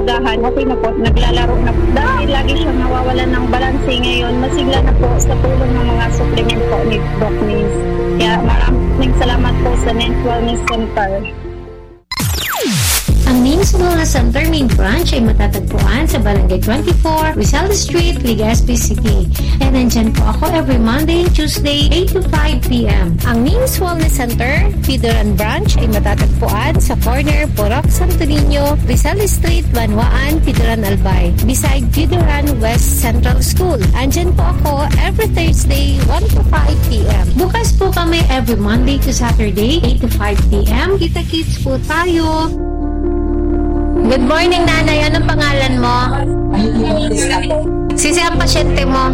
agahan, okay na po, naglalaro na po. Dahil lagi siyang nawawalan ng balanse ngayon, masigla na po sa tulong ng mga supplement po ni Doc Nins. Kaya maraming salamat po sa Nins Wellness Center. Ang Nins Wellness Center main branch ay matatagpuan sa Barangay 24, Rizal Street, Legazpi City. And nandyan po ako every Monday and Tuesday, 8 to 5 p.m. Ang Nins Wellness Center, Fidoran Branch ay matatagpuan sa corner Porok, Santo Niño, Rizal Street, Banwaan, Fidoran Albay, beside Fidoran West Central School. Andyan po ako every Thursday, 1 to 5 p.m. Bukas po kami every Monday to Saturday, 8 to 5 p.m. Kita-kits po tayo. Good morning, Nanay. Anong pangalan mo? Sisi ang pasyente mo?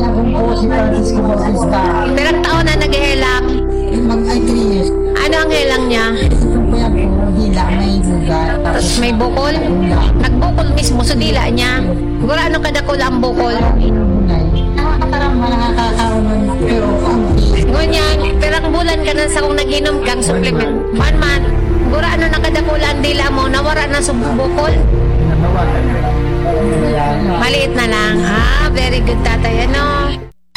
Perang taon na nag-helang? Mag-3 years. Ano ang helang niya? May bugat. Tapos may bukol? Nagbukol mismo sa dila niya? Siguro ano kadakol ang bukol? Nakakatarang nakakakaroon pero Ngunyan, perang bulan ka na sa kung nag-inom kang supplement. Man. Siguro ano nakadakulan dila mo, nawara na sa bukol? Maliit na lang. Very good, tatay. Ano?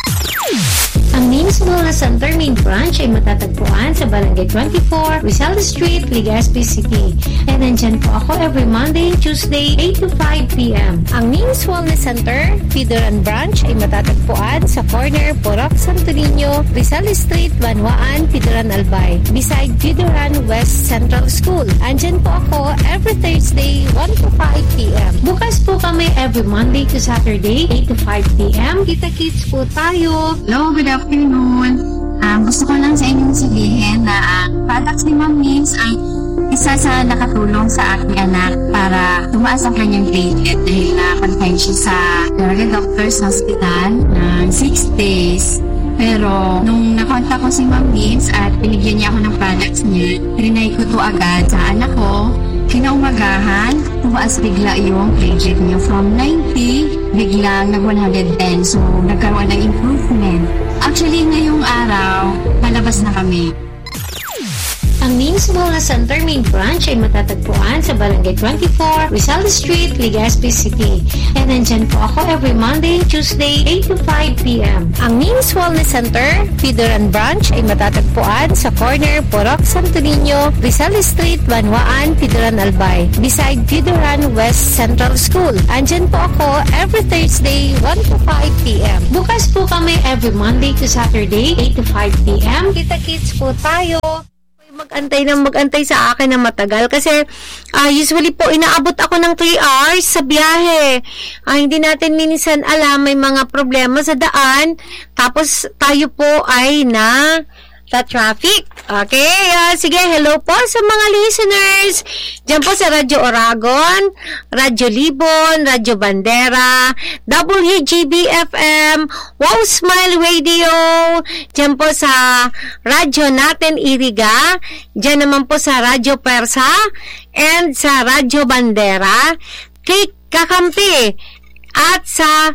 Ang Nins Wellness Center main branch ay matatagpuan sa Barangay 24, Rizal Street, Legazpi City. And nandyan po ako every Monday and Tuesday, 8 to 5 p.m. Ang Nins Wellness Center, Fidoran Branch ay matatagpuan sa corner Porok, Santo Niño, Rizal Street, Banwaan, Fidoran Albay, beside Fidoran West Central School. Andyan po ako every Thursday, 1 to 5 p.m. Bukas po kami every Monday to Saturday, 8 to 5 p.m. Kita-kits po tayo. Hello, good afternoon. Gusto ko lang sa inyong sabihin na products ni Ma'am Nins ang isa sa nakatulong sa aking anak para tumaas ang kanyang grade dahil na-confine siya sa Doctor's Hospital ng 6 days. Pero nung nakontak ko si Ma'am Nins at binigyan niya ako ng products niya, trinay ko to agad sa anak ko. Kinaumagahan, tumaas bigla yung grade niya from 90, biglang nag-110. So, nagkaroon ng improvement. Actually, ngayong araw, palabas na kami. Ang Nins Wellness Center main branch ay matatagpuan sa Barangay 24, Rizal Street, Legazpi City. And nandyan po ako every Monday and Tuesday, 8 to 5 p.m. Ang Nins Wellness Center, Fidoran Branch ay matatagpuan sa corner Porok, Santo Niño, Rizal Street, Banwaan, Fidoran Albay, beside Fidoran West Central School. Andyan po ako every Thursday, 1 to 5 p.m. Bukas po kami every Monday to Saturday, 8 to 5 p.m. Kita-kits po tayo. Mag-antay sa akin na matagal kasi usually po inaabot ako ng 3 hours sa biyahe. Hindi natin minsan alam, may mga problema sa daan, tapos tayo po ay na sa traffic. Okay, sige, hello po sa mga listeners dyan po sa Radyo Oragon, Radyo Libon, Radyo Bandera, WGB FM, Wow Smile Radio, dyan po sa Radyo Natin Iriga, dyan naman po sa Radyo Persa, and sa Radyo Bandera, kay Kakampi, at sa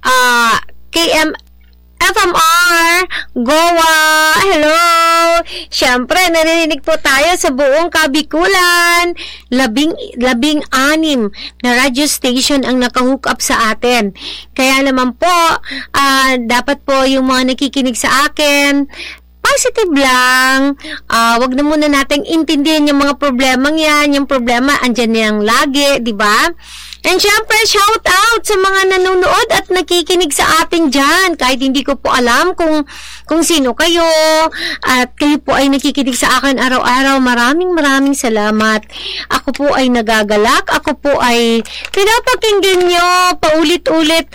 FMR, Goa, hello! Siyempre, narinig po tayo sa buong Kabikulan. 16 na radio station ang nakahook up sa atin. Kaya naman po, dapat po yung mga nakikinig sa akin, positive lang. Wag na muna nating intindihin yung mga problemang yan. Yung problema, andyan niyang lagi, di ba? And syempre, shout out sa mga nanonood at nakikinig sa atin dyan. Kahit hindi ko po alam kung sino kayo at kayo po ay nakikinig sa akin araw-araw. Maraming salamat. Ako po ay nagagalak. Ako po ay pinapakinggan nyo paulit-ulit.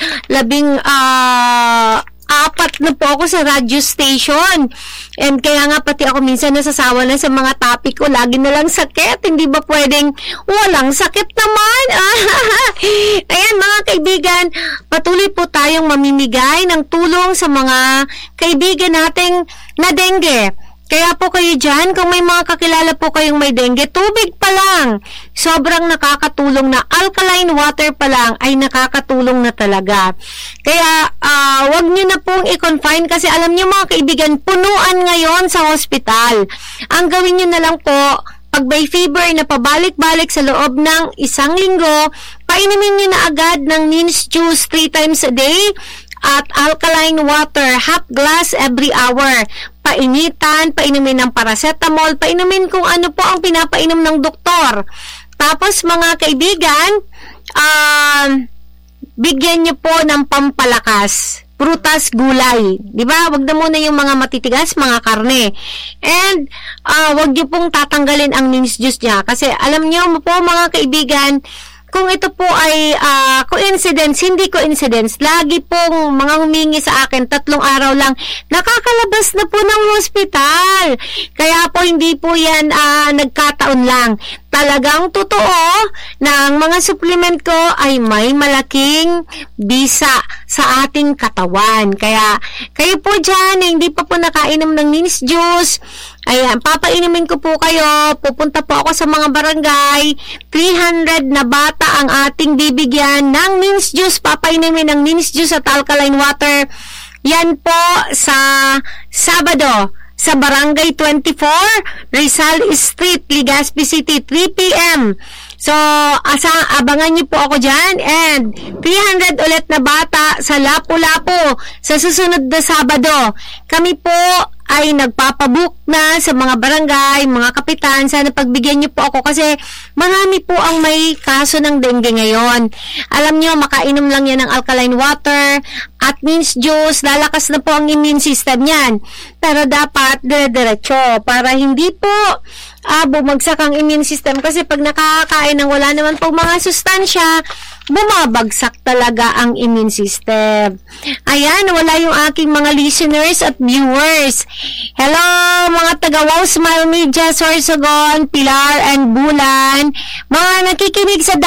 4 na po ako sa radio station. And kaya nga pati ako minsan nasasawa na sa mga topic ko. Lagi na lang sakit. Hindi ba pwedeng walang sakit naman? Ayan mga kaibigan, patuloy po tayong mamimigay ng tulong sa mga kaibigan nating na dengue. Kaya po kayo dyan, kung may mga kakilala po kayong may dengue, tubig pa lang, sobrang nakakatulong na. Alkaline water pa lang ay nakakatulong na talaga. Kaya wag nyo na pong i-confine kasi alam nyo mga kaibigan, punuan ngayon sa hospital. Ang gawin nyo na lang po, pag may fever na pabalik-balik sa loob ng 1 linggo, painumin nyo na agad ng Nins juice 3 times a day at alkaline water, half glass every hour. Painitan, painumin ng paracetamol, painumin kung ano po ang pinapainom ng doktor. Tapos mga kaibigan, bigyan nyo po ng pampalakas. Prutas, gulay. Diba? Wag na muna yung mga matitigas, mga karne. And, wag nyo pong tatanggalin ang Nins juice niya. Kasi, alam nyo po mga kaibigan, kung ito po ay coincidence, hindi coincidence, lagi pong mga humingi sa akin, 3 araw lang, nakakalabas na po ng hospital. Kaya po, hindi po yan nagkataon lang. Talagang totoo na ang mga supplement ko ay may malaking bisa sa ating katawan. Kaya, kayo po dyan na hindi pa po nakainom ng Nins juice, ayan, papainumin ko po kayo. Pupunta po ako sa mga barangay. 300 na bata ang ating bibigyan ng Nins juice. Papainumin ng Nins juice at alkaline water. Yan po sa Sabado sa Barangay 24, Rizal Street, Legazpi City, 3 p.m. So, abangan niyo po ako dyan. And 300 ulit na bata sa Lapu-Lapu sa susunod na Sabado. Kami po ay nagpapabook na sa mga barangay, mga kapitan. Sana pagbigyan niyo po ako kasi marami po ang may kaso ng dengue ngayon. Alam niyo, makainom lang yan ng alkaline water at Nins juice. Lalakas na po ang immune system niyan. Pero dapat dire-diretso para hindi po bumagsak ang immune system kasi pag nakakain ng wala naman po mga sustansya, bumabagsak talaga ang immune system. Ayan, wala yung aking mga listeners at viewers. Hello, mga taga Wow Smile Media, Sorsogon, Pilar and Bulan. Mga nakikinig sa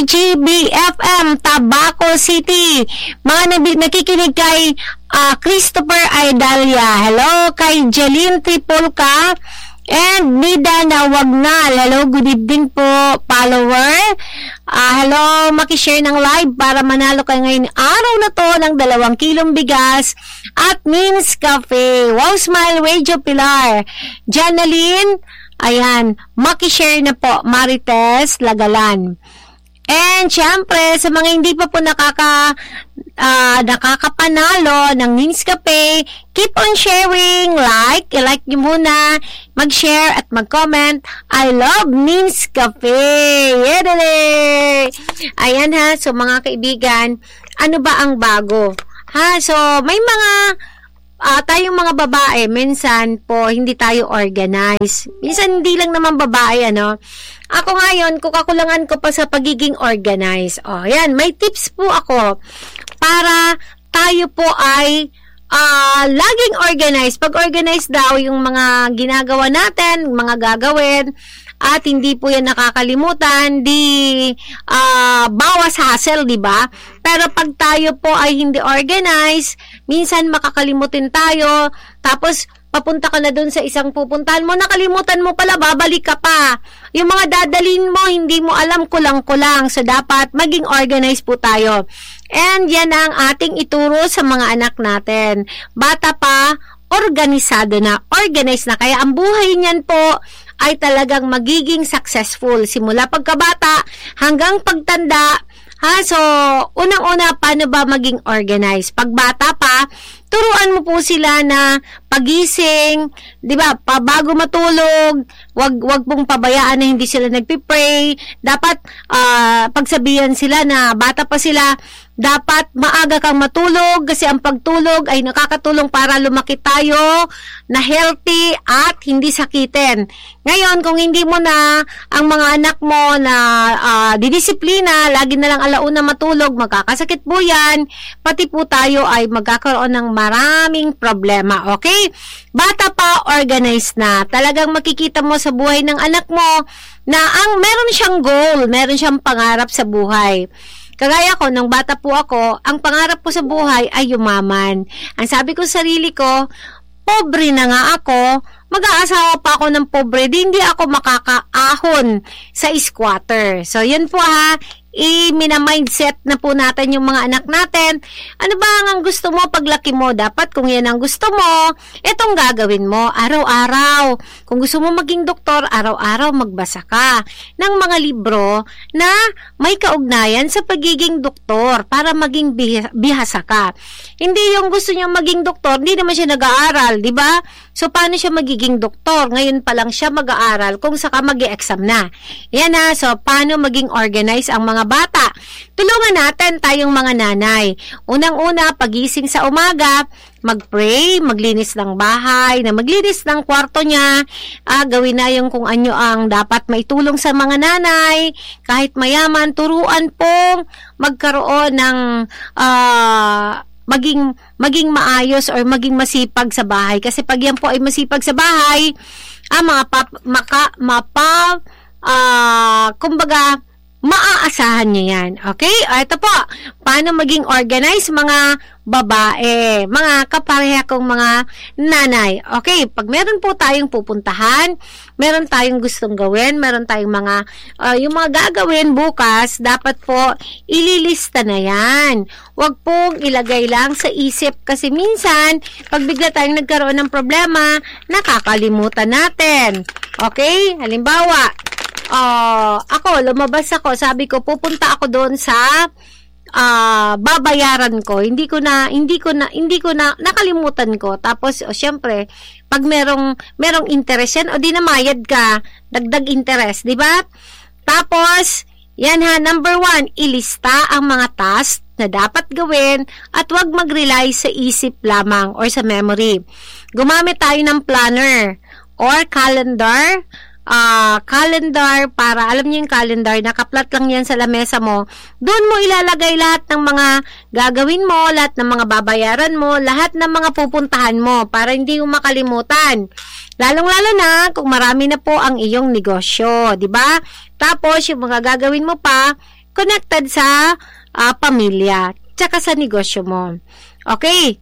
WGB-FM, Tabaco City. Mga nakikinig kay Christopher Aidalia. Hello, kay Jeline Tripolca. And Nida Nawagnal. Hello, good evening po, follower. Hello, makishare ng live para manalo kayo ngayon araw na to ng 2 kilong bigas at Nins Cafe. Wow Smile Radio Pilar. Janaline, ayan, makishare na po, Marites Lagalan. And syempre, sa mga hindi pa po nakakapanalo ng Nins Cafe, keep on sharing, i-like nyo muna, mag-share at mag-comment. I love Nins Cafe. Yedele! Ayan ha, so mga kaibigan, ano ba ang bago? Ha, so may mga tayong mga babae, minsan po hindi tayo organized. Minsan hindi lang naman babae, ano. Ako ngayon, kukakulangan ko pa sa pagiging organized. O, yan, may tips po ako para tayo po ay laging organized. Pag organized daw yung mga ginagawa natin, mga gagawin, at hindi po yan nakakalimutan, di bawas hassle, di ba? Pero pag tayo po ay hindi organized, minsan makakalimutin tayo, tapos papunta ka na dun sa isang pupuntahan mo, nakalimutan mo pala, babalik ka pa. Yung mga dadalhin mo, hindi mo alam, kulang-kulang. So, dapat maging organized po tayo. And yan ang ating ituro sa mga anak natin. Bata pa, organisado na, organized na. Kaya ang buhay niyan po ay talagang magiging successful. Simula pagkabata hanggang pagtanda. Ha? So, unang-una, paano ba maging organized? Pag bata pa, turuan mo po sila na pagising, 'di ba? Bago matulog, wag pong pabayaan na hindi sila nagpi-pray. Dapat pagsabihan sila na bata pa sila, dapat maaga kang matulog kasi ang pagtulog ay nakakatulong para lumaki tayo na healthy at hindi sakitin. Ngayon, kung hindi mo na ang mga anak mo na didisiplina, lagi na lang alauna matulog, magkakasakit po yan, pati po tayo ay magkakaroon ng maraming problema. Okay? Bata pa, organized na. Talagang makikita mo sa buhay ng anak mo na meron siyang goal, meron siyang pangarap sa buhay. Kagaya ko, nung bata po ako, ang pangarap ko sa buhay ay yumaman. Ang sabi ko sa sarili ko, pobre na nga ako, mag-aasawa pa ako ng pobre, di hindi ako makakaahon sa squatter. So, yun po ha, i-mindset na po natin yung mga anak natin. Ano ba ang gusto mo paglaki mo? Dapat kung yan ang gusto mo, itong gagawin mo araw-araw. Kung gusto mo maging doktor, araw-araw magbasa ka ng mga libro na may kaugnayan sa pagiging doktor para maging bihasa ka. Hindi yung gusto niya maging doktor, hindi naman siya nag-aaral, di ba? So, paano siya magiging doktor? Ngayon pa lang siya mag-aaral kung saka mag-e-exam na. Yan na. So, paano maging organized ang mga bata? Tulungan natin tayong mga nanay. Unang-una, pagising sa umaga, mag-pray, maglinis ng bahay, na maglinis ng kwarto niya, gawin na yung kung ano ang dapat maitulong sa mga nanay, kahit mayaman, turuan pong magkaroon ng maging maayos or maging masipag sa bahay. Kasi pag yan po ay masipag sa bahay, kumbaga, maaasahan niya yan. Okay? Ito po, paano maging organized mga babae, mga kapareha kong mga nanay. Okay, pag meron po tayong pupuntahan, meron tayong gustong gawin, meron tayong mga, yung mga gagawin bukas, dapat po ililista na yan. Huwag pong ilagay lang sa isip kasi minsan, pag bigla tayong nagkaroon ng problema, nakakalimutan natin. Okay? Halimbawa, lumabas ako, sabi ko, pupunta ako doon sa babayaran ko. Hindi ko na nakalimutan ko. Tapos syempre, pag merong interest yan, o di namayad ka, dagdag interest, di ba? Tapos, yan ha, number 1, ilista ang mga task na dapat gawin at huwag mag-rely sa isip lamang or sa memory. Gumamit tayo ng planner or calendar para, alam niyo yung calendar, nakaplat lang yan sa lamesa mo. Doon mo ilalagay lahat ng mga gagawin mo, lahat ng mga babayaran mo, lahat ng mga pupuntahan mo para hindi mo makalimutan. Lalong-lalo na kung marami na po ang iyong negosyo, di ba? Tapos, yung mga gagawin mo pa, connected sa pamilya, tsaka sa negosyo mo. Okay?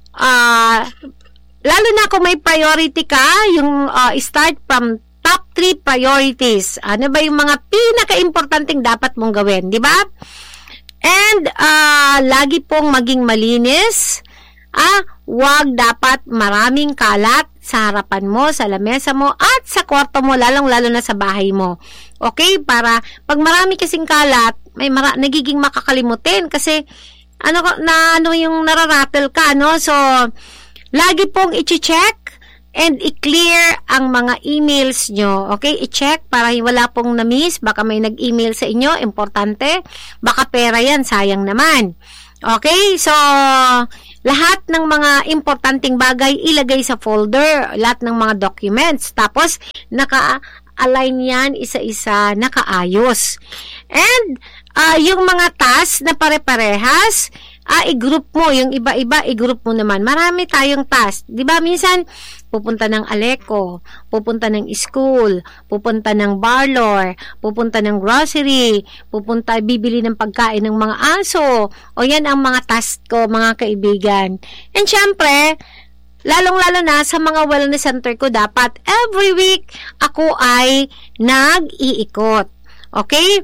Lalo na kung may priority ka, yung start from top 3 priorities. Ano ba yung mga pinaka-importanting dapat mong gawin, di ba? And, lagi pong maging malinis. Huwag dapat maraming kalat sa harapan mo, sa lamesa mo, at sa kwarto mo, lalong-lalo na sa bahay mo. Okay? Para, pag marami kasing kalat, nagiging makakalimutin kasi, yung nararatel ka, no? So, lagi pong i-check and i-clear ang mga emails nyo. Okay? I-check para wala pong na-miss. Baka may nag-email sa inyo. Importante. Baka pera yan. Sayang naman. Okay? So, lahat ng mga importanteng bagay ilagay sa folder. Lahat ng mga documents. Tapos, naka-align yan isa-isa. Nakaayos. And, yung mga task na pare-parehas, i-group mo. Yung iba-iba, i-group mo naman. Marami tayong task. Diba? Minsan, pupunta ng Aleco, pupunta ng school, pupunta ng parlor, pupunta ng grocery, bibili ng pagkain ng mga aso. O yan ang mga task ko, mga kaibigan. And syempre, lalong-lalo na sa mga wellness center ko, dapat every week ako ay nag-iikot. Okay?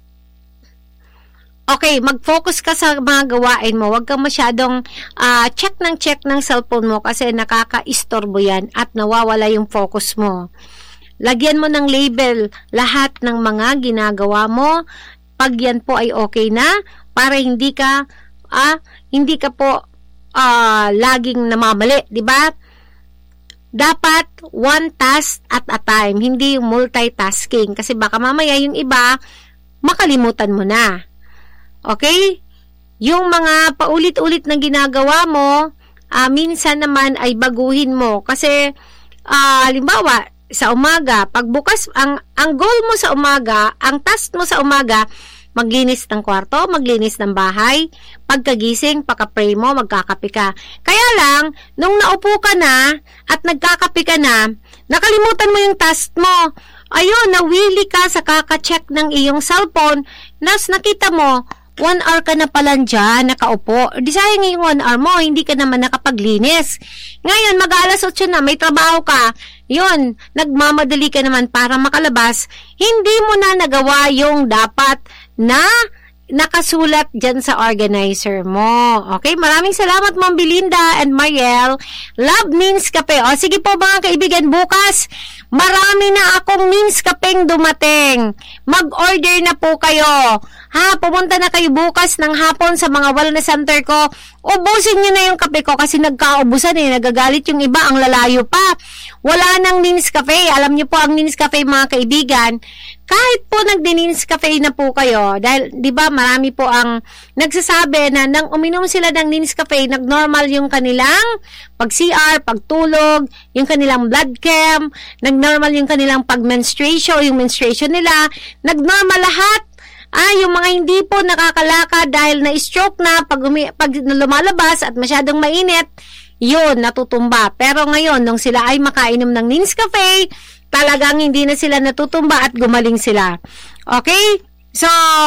Okay, mag-focus ka sa mga gawain mo. Huwag kang masyadong check ng cellphone mo kasi nakaka-istorbo yan at nawawala yung focus mo. Lagyan mo ng label lahat ng mga ginagawa mo. Pag yan po ay okay na, para hindi ka po laging namamali, di ba? Dapat one task at a time, hindi yung multitasking kasi baka mamaya yung iba makalimutan mo na. Okay? Yung mga paulit-ulit na ginagawa mo, minsan naman ay baguhin mo. Kasi, halimbawa, sa umaga, pagbukas, ang goal mo sa umaga, ang task mo sa umaga, maglinis ng kwarto, maglinis ng bahay, pagkagising, pagka-pray mo, magkakape ka. Kaya lang, nung naupo ka na, at nagkakape ka na, nakalimutan mo yung task mo. Ayun, nawili ka sa kaka-check ng iyong cellphone, nakita mo, 1 hour ka na pala dyan, nakaupo. Di sayang yung 1 hour mo, hindi ka naman nakapaglinis. Ngayon, mag-alas 8 na, may trabaho ka. Yun, nagmamadali ka naman para makalabas. Hindi mo na nagawa yung dapat na nakasulat dyan sa organizer mo. Okay? Maraming salamat, Ma'am Belinda and Mariel. Love Means Cafe. O, sige po mga kaibigan, bukas, marami na akong Means Cafeng dumating. Mag-order na po kayo. Ha? Pumunta na kayo bukas ng hapon sa mga wellness center ko. Ubusin nyo na yung kape ko kasi nagkaubusan nagagalit yung iba, ang lalayo pa. Wala nang Means Cafe. Alam nyo po ang Means Cafe mga kaibigan. Kahit po nagdi-Means Cafe na po kayo, dahil, di ba, marami po ang nagsasabi na nang uminom sila ng Means Cafe, nag-normal yung kanilang pag-CR, pagtulog, yung kanilang blood chem, nag-normal yung kanilang pag-menstruation, yung menstruation nila, nag-normal lahat. Yung mga hindi po nakakalakad dahil na-stroke na pag lumalabas at masyadong mainit, yun, natutumba. Pero ngayon, nung sila ay makainom ng Means Cafe, talagang hindi na sila natutumba at gumaling sila. Okay? So,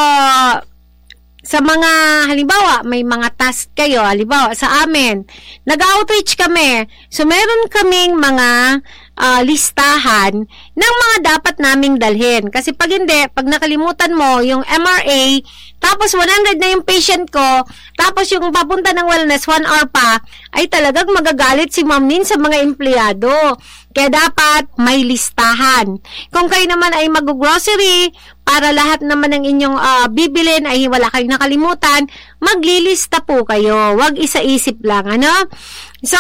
sa mga, halimbawa, may mga task kayo, halimbawa, sa amin, nag-outreach kami. So, meron kaming mga listahan ng mga dapat naming dalhin. Kasi pag hindi, pag nakalimutan mo yung MRA, tapos 100 na yung patient ko, tapos yung papunta ng wellness 1 hour pa, ay talagang magagalit si Ma'am Nin sa mga empleyado. Kaya dapat may listahan. Kung kayo naman ay mag-grocery, para lahat naman ng inyong bibilin ay wala kayong nakalimutan, maglilista po kayo. Huwag isa-isip lang, ano? So,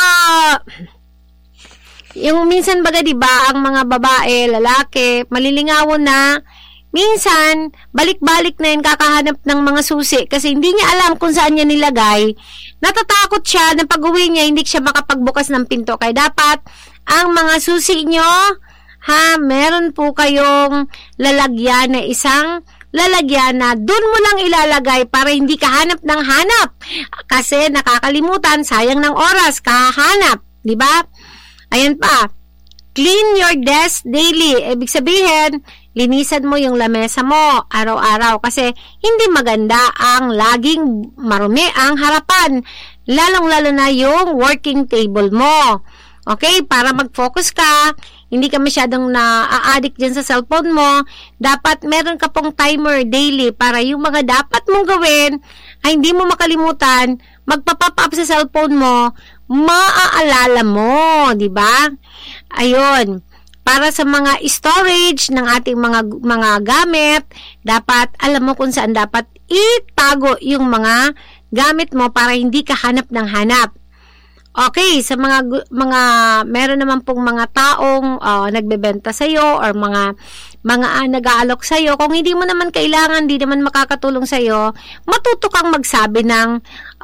yung minsan baga, diba, ang mga babae, lalaki, malilingawon na, minsan, balik-balik na yun kakahanap ng mga susi kasi hindi niya alam kung saan niya nilagay. Natatakot siya na pag-uwi niya, hindi siya makapagbukas ng pinto. Kaya dapat, ang mga susi nyo, meron po kayong lalagyan na isang lalagyan na dun mo lang ilalagay para hindi ka hanap ng hanap. Kasi nakakalimutan, sayang ng oras, kahanap. Diba? Ayan pa. Clean your desk daily. Ibig sabihin, linisan mo yung lamesa mo araw-araw kasi hindi maganda ang laging marumi ang harapan. Lalong-lalo na yung working table mo. Okay? Para mag-focus ka, hindi ka masyadong na-addict dyan sa cellphone mo, dapat meron ka pong timer daily para yung mga dapat mong gawin ay hindi mo makalimutan, magpa-pop up sa cellphone mo, maaalala mo, di ba? Ayun. Para sa mga storage ng ating mga gamit, dapat alam mo kung saan dapat itago yung mga gamit mo para hindi ka hanap ng hanap. Okay, sa mga meron naman pong mga taong nagbebenta sa iyo or mga nag-aalok sa iyo, kung hindi mo naman kailangan, hindi naman makakatulong sa iyo, matuto kang magsabi ng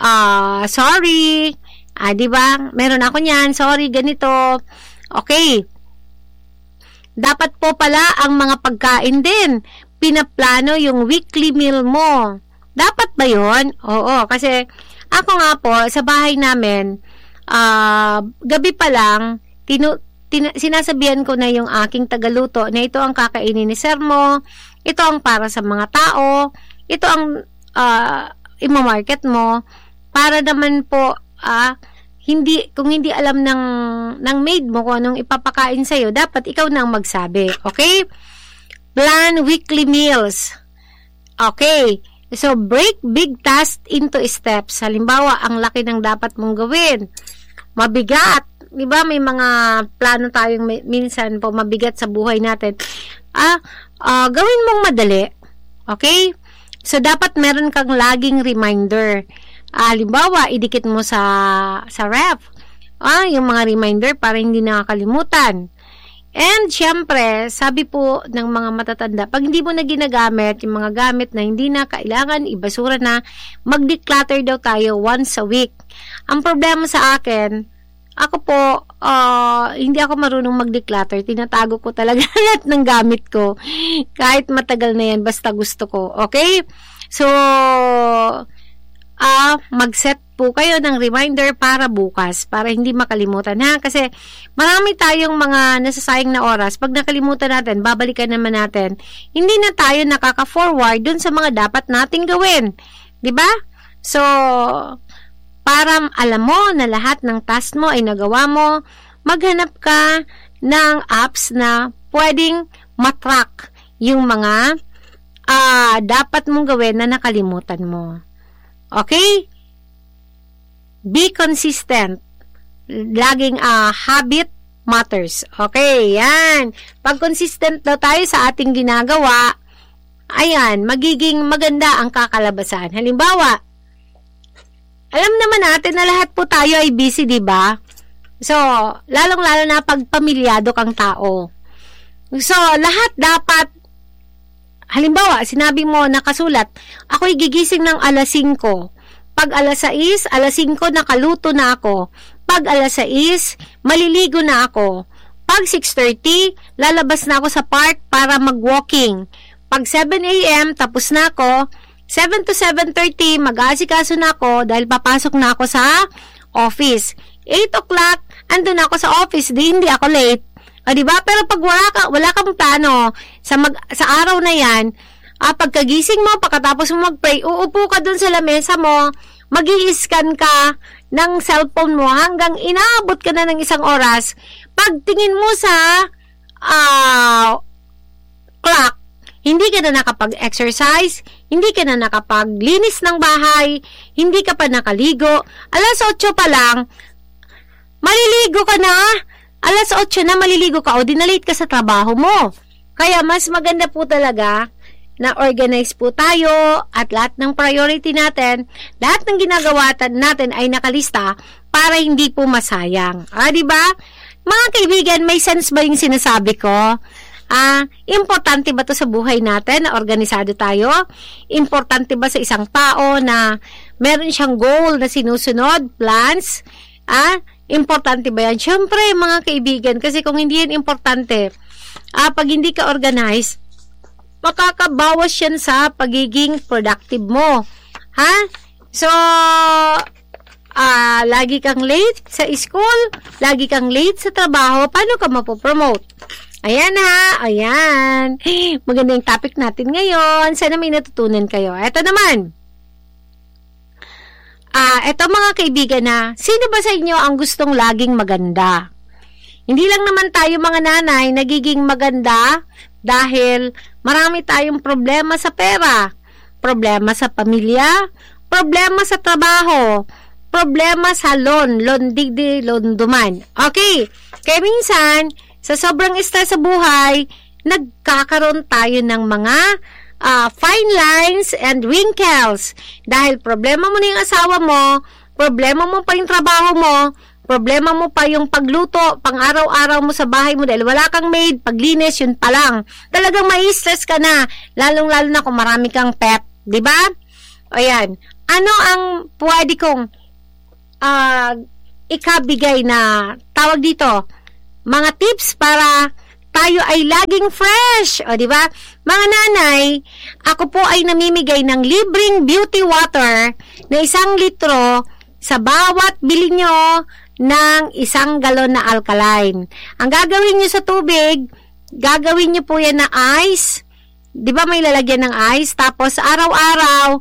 sorry. Di ba? Meron ako niyan, sorry, ganito. Okay. Dapat po pala ang mga pagkain din, pinaplano yung weekly meal mo. Dapat ba yun? Oo, kasi ako nga po, sa bahay namin, gabi pa lang, sinasabihan ko na yung aking tagaluto na ito ang kakainin ni sir mo, ito ang para sa mga tao, ito ang i-market mo, para naman po, kung hindi alam ng maid mo kung anong ipapakain sa'yo, dapat ikaw nang magsabi. Okay? Plan weekly meals. Okay. So, break big tasks into steps. Halimbawa, ang laki ng dapat mong gawin. Mabigat. Diba? May mga plano tayong minsan po mabigat sa buhay natin. Gawin mong madali. Okay? So, dapat meron kang laging reminder. Halimbawa, idikit mo sa ref. Yung mga reminder para hindi nakakalimutan. And, syempre, sabi po ng mga matatanda, pag hindi mo na ginagamit, yung mga gamit na hindi na kailangan, ibasura na, mag-declutter daw tayo once a week. Ang problema sa akin, ako po, hindi ako marunong mag-declutter. Tinatago ko talaga lahat ng gamit ko. Kahit matagal na yan, basta gusto ko. Okay? So, mag-set po kayo ng reminder para bukas, para hindi makalimutan, ha? Kasi marami tayong mga nasasayang na oras. Pag nakalimutan natin, babalikan naman natin. Hindi na tayo nakaka-forward dun sa mga dapat nating gawin. Diba? So, para alam mo na lahat ng task mo ay nagawa mo, maghanap ka ng apps na pwedeng matrack yung mga dapat mong gawin na nakalimutan mo. Okay? Be consistent. Laging habit matters. Okay, yan. Pag consistent daw tayo sa ating ginagawa, ayan, magiging maganda ang kakalabasan. Halimbawa, alam naman natin na lahat po tayo ay busy, di ba? So, lalong-lalo na pag pamilyado kang tao. So, lahat dapat, halimbawa, sinabi mo nakasulat, ako'y gigising ng alas 5. Pag alas 6, alas 5, nakaluto na ako. Pag alas 6, maliligo na ako. Pag 6:30, lalabas na ako sa park para mag-walking. Pag 7 a.m., tapos na ako. 7 to 7:30, mag-aasikaso na ako dahil papasok na ako sa office. 8 o'clock, andun ako sa office, hindi ako late. O, diba? Pero pag wala kang plano sa araw na yan, pagkagising mo, pagkatapos mo mag-pray, uupo ka dun sa lamesa mo, mag-i-scan ka ng cellphone mo hanggang inaabot ka na ng 1 oras. Pagtingin mo sa clock, hindi ka na nakapag-exercise, hindi ka na nakapaglinis ng bahay, hindi ka pa nakaligo, alas 8 pa lang, maliligo ka na, alas 8 na maliligo ka o dinalate ka sa trabaho mo. Kaya mas maganda po talaga na organize po tayo at lahat ng priority natin, lahat ng ginagawa natin ay nakalista para hindi po masayang. Diba? Mga kaibigan, may sense ba yung sinasabi ko? Importante ba to sa buhay natin na organisado tayo? Importante ba sa isang tao na meron siyang goal na sinusunod, plans? Importante ba yan? Siyempre, mga kaibigan, kasi kung hindi yan importante, pag hindi ka organized, makakabawas yan sa pagiging productive mo. So, lagi kang late sa school, lagi kang late sa trabaho, paano ka mapopromote? Ayan ayan. Maganda yung topic natin ngayon. Sana may natutunan kayo. Ito naman. Ito mga kaibigan sino ba sa inyo ang gustong laging maganda? Hindi lang naman tayo mga nanay nagiging maganda dahil marami tayong problema sa pera, problema sa pamilya, problema sa trabaho, problema sa loan duman. Okay, kaya minsan, sa sobrang stress sa buhay, nagkakaroon tayo ng mga fine lines and wrinkles. Dahil problema mo na yung asawa mo, problema mo pa yung trabaho mo, problema mo pa yung pagluto, pang araw-araw mo sa bahay mo dahil wala kang maid, paglinis, yun pa lang. Talagang may stress ka na, lalong-lalo na kung marami kang pet, di ba? Ayan. Ano ang pwede kong ikabigay na tawag dito? Mga tips para tayo ay laging fresh. O, di ba? Mga nanay, ako po ay namimigay ng libreng beauty water na 1 litro sa bawat bili nyo ng 1 galon na alkaline. Ang gagawin nyo sa tubig, gagawin nyo po yan na ice. Di ba may lalagyan ng ice? Tapos araw-araw,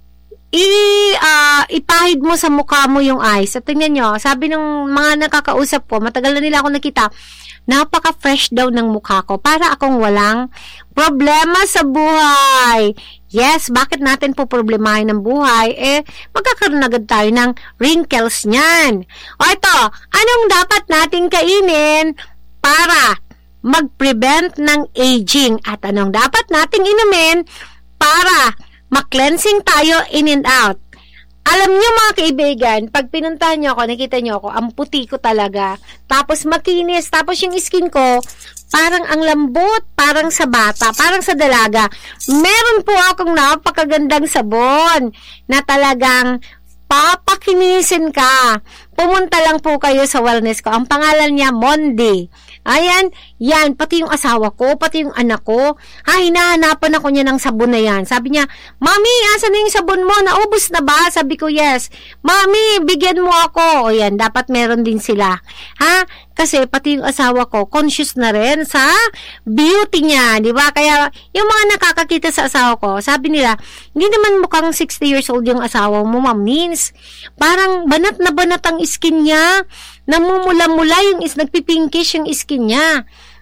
ipahid mo sa mukha mo yung ice. At tingnan nyo, sabi ng mga nakakausap ko, matagal na nila ako nakita, napaka-fresh daw ng mukha ko. Para akong walang problema sa buhay. Yes, bakit natin po problemahin ng buhay? Magkakaroon agad tayo ng wrinkles niyan. O ito, anong dapat nating kainin para mag-prevent ng aging? At anong dapat nating inumin para ma-cleansing tayo in and out? Alam nyo mga kaibigan, pag pinuntahan nyo ako, nakita nyo ako, ang puti ko talaga. Tapos makinis, tapos yung skin ko, parang ang lambot, parang sa bata, parang sa dalaga. Meron po akong napakagandang sabon na talagang papakinisin ka. Pumunta lang po kayo sa wellness ko. Ang pangalan niya, Mondi. Ayan, yan, pati yung asawa ko, pati yung anak ko. Hinahanapan ako niya ng sabon na yan. Sabi niya, Mami, asan na yung sabon mo? Naubos na ba? Sabi ko, yes. Mami, bigyan mo ako. O yan, dapat meron din sila. Kasi pati yung asawa ko, conscious na rin sa beauty niya, di ba? Kaya, yung mga nakakakita sa asawa ko, sabi nila, hindi naman mukhang 60 years old yung asawa mo, Ma'am Means. Parang banat na banat ang skin niya. Namumula-mula yung nagpipinkish yung skin niya.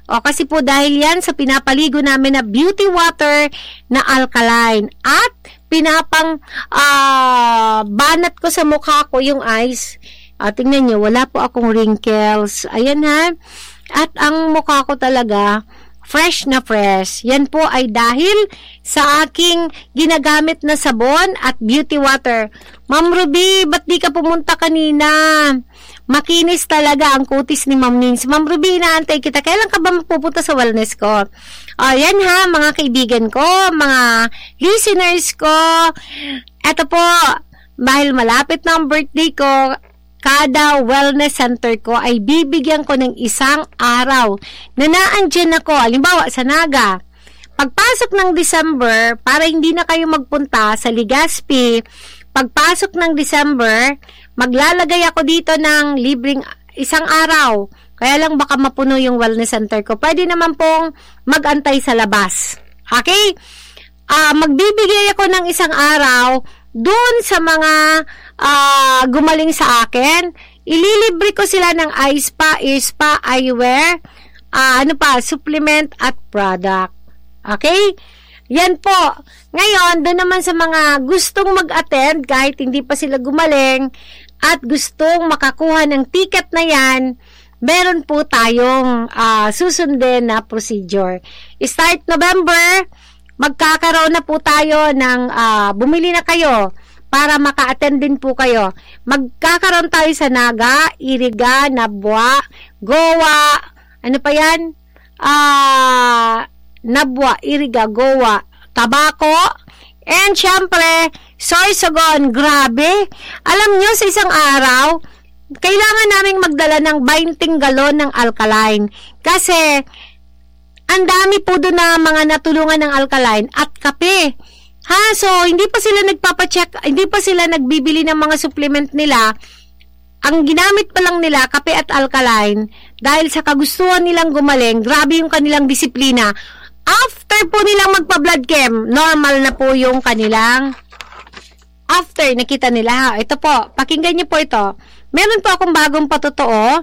O kasi po dahil yan sa pinapaligo namin na beauty water na alkaline at pinapang banat ko sa mukha ko yung eyes. Tingnan nyo, wala po akong wrinkles. Ayan ha. At ang mukha ko talaga, fresh na fresh. Yan po ay dahil sa aking ginagamit na sabon at beauty water. Ma'am Ruby, ba't di ka pumunta kanina? Makinis talaga ang kutis ni Ma'am Nins. Ma'am Ruby, inaantay kita. Kailan ka ba mapupunta sa wellness ko? Yan ha, mga kaibigan ko, mga listeners ko. Eto po, dahil malapit na ang birthday ko, kada wellness center ko ay bibigyan ko ng isang araw na naandyan ako. Halimbawa, sa Naga. Pagpasok ng December, para hindi na kayo magpunta sa Legazpi, pagpasok ng December, maglalagay ako dito ng libreng isang araw. Kaya lang baka mapuno yung wellness center ko. Pwede naman pong magantay sa labas. Okay? Magbibigay ako ng isang araw doon sa mga gumaling sa akin. Ililibre ko sila ng eye spa, ear spa, eyewear, supplement at product. Okay? Yan po. Ngayon, doon naman sa mga gustong mag-attend kahit hindi pa sila gumaling at gustong makakuha ng ticket na yan, meron po tayong susundin na procedure. Start November, magkakaroon na po tayo ng bumili na kayo para maka-attend din po kayo. Magkakaroon tayo sa Naga, Iriga, Nabwa, Goa, ano pa yan? Nabwa, Iriga, Goa, Tabaco, and syempre, Sorsogon. Grabe. Alam nyo, sa isang araw, kailangan naming magdala ng 20 galon ng alkaline. Kasi, ang dami po doon na mga natulungan ng alkaline at kape. Ha? So, hindi pa sila nagpapacheck, hindi pa sila nagbibili ng mga supplement nila. Ang ginamit pa lang nila, kape at alkaline, dahil sa kagustuhan nilang gumaling, grabe yung kanilang disiplina. After po nilang magpa-blood chem, normal na po yung kanilang after nakita nila. Ito po, pakinggan niyo po ito. Meron po akong bagong patotoo.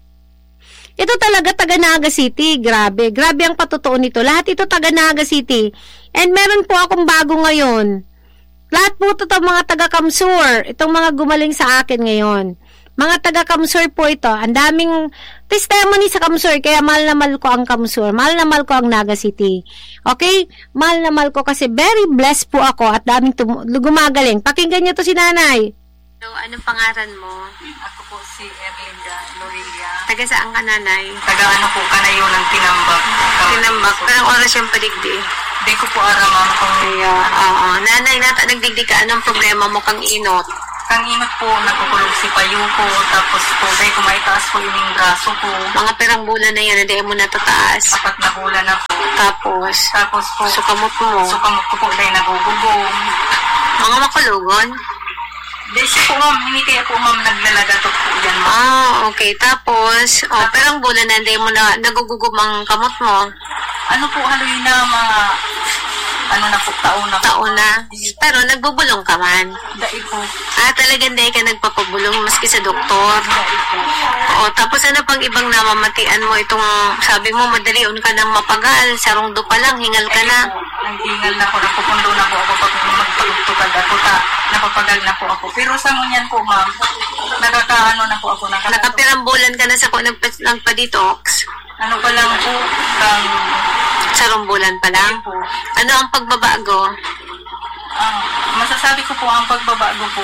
Ito talaga taga Naga City. Grabe ang patotoo nito. Lahat ito taga Naga City. And meron po akong bago ngayon. Lahat po ito mga taga Kamsur. Itong mga gumaling sa akin ngayon. Mga taga Kamsur po ito. Ang daming testimony sa Kamsur. Kaya mahal na mahal ko ang Kamsur. Mahal na mahal ko ang Naga City. Okay? Mahal na mahal ko kasi very blessed po ako at daming gumagaling. Pakinggan niyo to si nanay. So, anong pangalan mo? Ako po si Erlinda Lorilia. Taga saan ka, nanay? Taga po kanayo ng Tinambak. Tinambak. Parang oras yung padigdi. Di ko po aram kung Kaya, nanay, nagdigdi ka. Anong problema mo kang inot? kang inot po, nagkukulog si payo ko, tapos po, dahil kumaitaas po yung braso ko. Mga perang bulan na yan, hindi mo natataas. 4 na bulan na po. Tapos po, sukamot mo. Sukamot ko po, dahil nagugugong. Mga makulugon? Dahil siya po, ma'am, hindi kaya po, ma'am, naglalagatot po yan, ma'am. Okay. Tapos, perang bulan na, hindi mo na nagugugong ang kamot mo. Ano po, haloy na mga, taon na. Pero nagbubulong ka man. Dahil po. Talagang dahil ka nagpapabulong maski sa doktor. Dahil po. Tapos ano pang ibang namamatian mo itong, sabi mo, madalion ka nang mapagal, sarungdo pa lang, hingal ka na. Naghingal na po, napupundo na po ako pag magpalugtugad ako, napapagal na po ako. Pero sa ngunyan po, ma'am, nakakaano na po ako. Nakapirambulan ka na sa nagpa-detox. Ano pa lang po, sarong bulan pa lang? Po. Ano ang pagbabago? Masasabi ko po ang pagbabago po,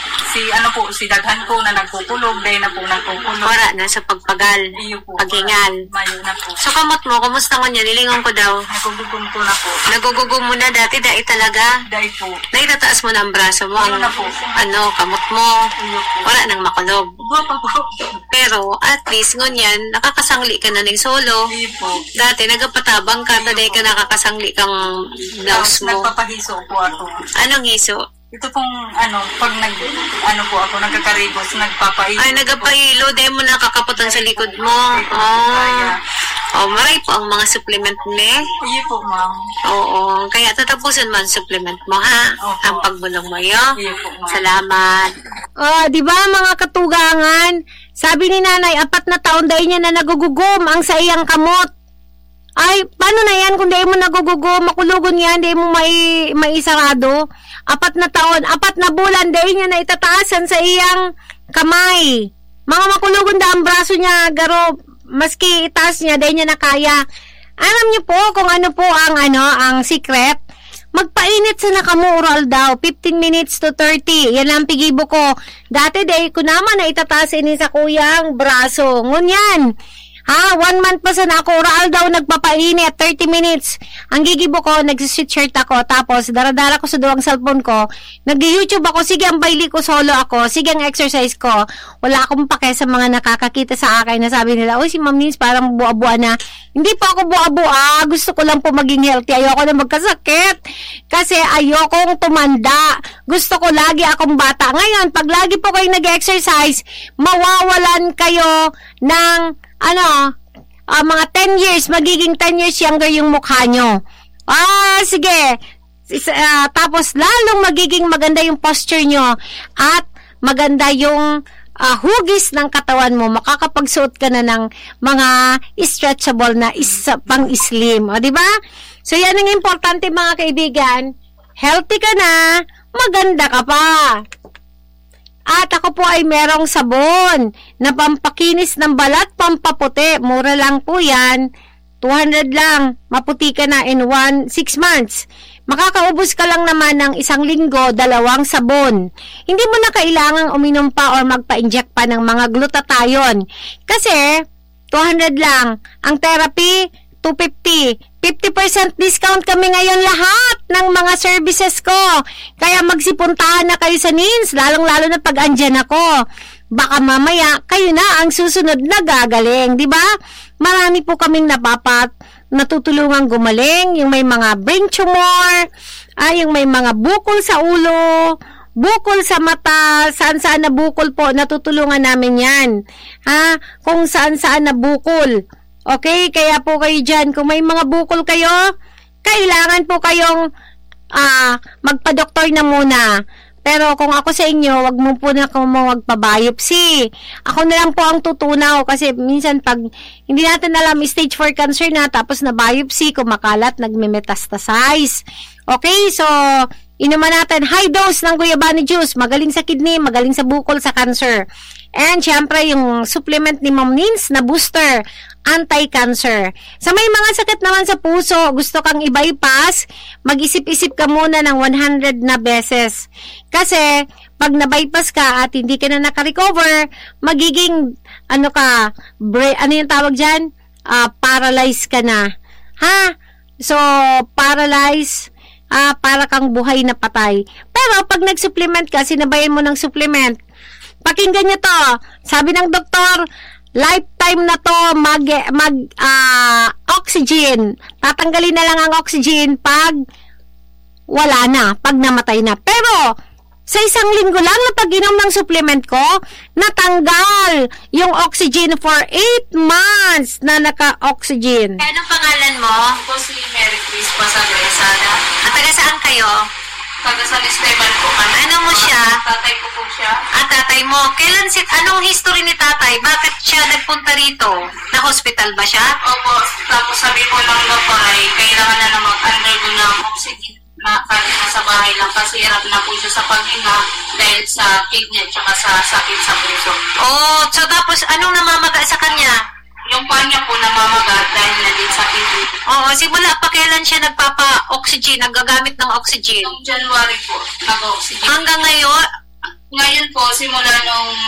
si daghan ko na nagkukulog, dahil na po nagkukulog. Wala na sa pagpagal, Iyo po. paghingal. Mayo na po. So kamot mo, kumusta ko niya? Nilingon ko daw. Nagugugong ko na po. Nagugugong mo na dati, dahil talaga. Dahil po. Naitataas mo na ang braso mo. Ano na po? Kamot mo. Iyo po. Wala nang makulog. Guwapa po. Pero, at least, ngunyan, nakakasangli ka na ng solo. Iyo po. Dati, nagapatabang ka, dahil ka nakakasangli kang blouse mo. Nagpapahiso po ako. Anong hiso? Ito pong, pag po ako, nagkakaribos, nagpapailo. Ay, nagapahilo, dahil mo nakakaputan sa likod mo. Maray po ang mga supplement ni. Iyo po, ma'am. Oo, kaya tatapusin mo ang supplement mo, ha? Opo. Ang pagbulong mo, yo. Iyo po, ma'am. Salamat. Di ba mga katugangan? Sabi ni nanay, 4 na taon dahil niya na nagugugom ang sa iyang kamot. Ay, paano na yan kung di mo nagugugo, makulugon yan, di mo maisarado? 4 na taon, 4 na bulan, di niya na itataasan sa iyang kamay. Mga makulugon da ang braso niya, garo, maski itaas niya, di niya na kaya. Alam niyo po kung ano po ang secret? Magpainit sa nakamural daw, 15 minutes to 30. Yan ang pigibo ko. Dati day ko naman na itataas ini sa kuyang braso. Ngunyan. 1 month pa sa nakural daw nagpapainit, 30 minutes. Ang gigibo ko, nagsisweatshirt ako, tapos daradara ko sa duwang cellphone ko, nag-YouTube ako, sige ang baili ko, solo ako, sige ang exercise ko. Wala akong pake sa mga nakakakita sa akin na sabi nila, si Ma'am Nins parang buwa-buwa na. Hindi po ako buwa-buwa, gusto ko lang po maging healthy, ayoko na magkasakit. Kasi ayokong tumanda. Gusto ko lagi akong bata. Ngayon, pag lagi po kayo nag-exercise, mawawalan kayo ng mga 10 years, magiging 10 years younger yung mukha nyo. Sige. Tapos, lalong magiging maganda yung posture nyo at maganda yung hugis ng katawan mo. Makakapagsuot ka na ng mga stretchable na pang-slim. O, diba? So, yan ang importante mga kaibigan. Healthy ka na, maganda ka pa. At ako po ay merong sabon na pampakinis ng balat, pampaputi. Mura lang po yan. 200 lang. Maputi ka na in 6 months. Makakaubos ka lang naman ng 1 linggo, 2 sabon. Hindi mo na kailangang uminom pa or magpa-inject pa ng mga glutathione. Kasi, 200 lang. Ang therapy, 250. 50% discount kami ngayon lahat ng mga services ko. Kaya magsipuntahan na kayo sa Nins, lalong-lalo na pag andyan ako. Baka mamaya, kayo na ang susunod na gagaling, di ba? Marami po kaming natutulungan gumaling, yung may mga brain tumor, yung may mga bukol sa ulo, bukol sa mata, saan-saan na bukol po, natutulungan namin yan. Kung saan-saan na bukol. Okay, kaya po kayo dyan, kung may mga bukol kayo, kailangan po kayong magpa-doktor na muna. Pero kung ako sa inyo, wag mo po na magpa-biopsy. Ako na lang po ang tutunaw kasi minsan pag hindi natin alam stage 4 cancer na tapos na biopsy, kumakalat, nagme-metastasize. Okay, so inuman natin high dose ng guayabano juice, magaling sa kidney, magaling sa bukol, sa cancer. And syempre yung supplement ni Ma'am Nins na booster, anti-cancer. Sa may mga sakit naman sa puso, gusto kang i-bypass, mag-isip-isip ka muna ng 100 na beses. Kasi, pag na-bypass ka at hindi ka na naka-recover, magiging, ano yung tawag dyan? Paralyzed ka na. So, paralyzed, para kang buhay na patay. Pero, pag nag-supplement ka, sinabayan mo ng supplement, pakinggan nyo to, sabi ng doktor, lifetime na to oxygen. Tatanggalin na lang ang oxygen pag wala na, pag namatay na. Pero, sa 1 linggo lang na pag-inom ng supplement ko, natanggal yung oxygen for 8 months na naka-oxygen. Anong pangalan mo? Ako si Mary Chris Pasagresada. At taga saan kayo? Taga San Esteban po kami. Ano mo siya? Tatay ko po siya. Tatay mo. Anong history ni tatay? Bakit siya nagpunta rito? Na-hospital ba siya? Opo. Tapos sabi ko lang doktor ay kailangan na mag-undergo ng oxygen na kahit nasa bahay lang kasi hirap na po siya sa paghinga dahil sa kidney at saka sa sakit sa puso. So tapos anong namamaga sa kanya? Yung paa niya po namamagat dahil na din sa kidney. Simula pa kailan siya nagpapa-oxygen, nagagamit ng oxygen? Noong January po, nag-oxygen. Hanggang ngayon? Ngayon po, simula nung